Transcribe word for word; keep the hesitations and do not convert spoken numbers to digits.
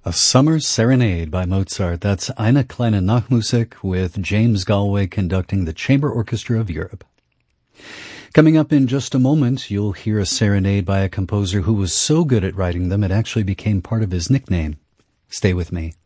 A Summer Serenade by Mozart. That's Eine kleine Nachmusik with James Galway conducting the Chamber Orchestra of Europe. Coming up in just a moment, you'll hear a serenade by a composer who was so good at writing them it actually became part of his nickname. Stay with me.